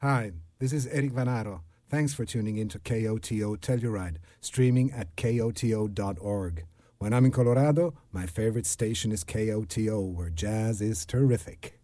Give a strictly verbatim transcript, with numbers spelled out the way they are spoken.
Hi, this is Eric Vanaro. Thanks for tuning in to K O T O Telluride, streaming at K O T O dot org. When I'm in Colorado, my favorite station is K O T O, where jazz is terrific.